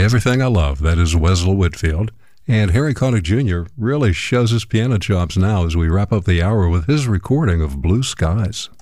everything I love. That is Wesla Whitfield. And Harry Connick Jr. really shows his piano chops now as we wrap up the hour with his recording of Blue Skies.